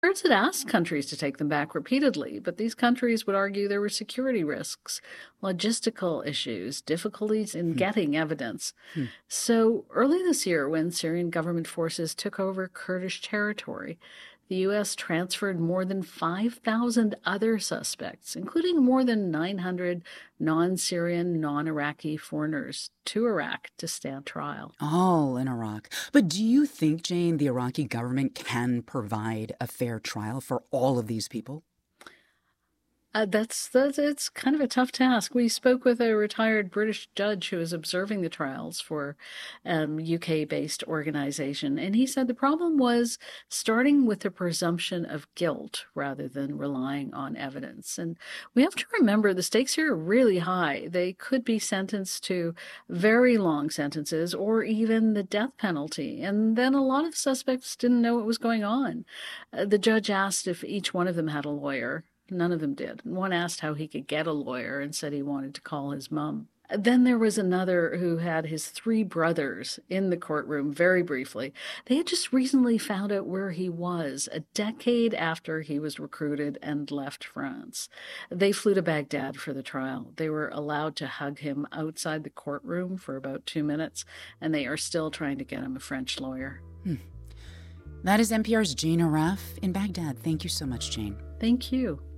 Kurds had asked countries to take them back repeatedly, but these countries would argue there were security risks, logistical issues, difficulties in Hmm. getting evidence. Hmm. So, early this year, when Syrian government forces took over Kurdish territory, the U.S. transferred more than 5,000 other suspects, including more than 900 non Syrian, non Iraqi foreigners, to Iraq to stand trial. All in Iraq. But do you think, Jane, the Iraqi government can provide a fair trial for all of these people? That's it's kind of a tough task. We spoke with a retired British judge who was observing the trials for UK-based organization, and he said the problem was starting with the presumption of guilt rather than relying on evidence. And we have to remember the stakes here are really high. They could be sentenced to very long sentences or even the death penalty. And then a lot of suspects didn't know what was going on. The judge asked if each one of them had a lawyer. None of them did. One asked how he could get a lawyer and said he wanted to call his mom. Then there was another who had his three brothers in the courtroom very briefly. They had just recently found out where he was, a decade after he was recruited and left France. They flew to Baghdad for the trial. They were allowed to hug him outside the courtroom for about 2 minutes, and they are still trying to get him a French lawyer. Hmm. That is NPR's Jane Arraf in Baghdad. Thank you so much, Jane. Thank you.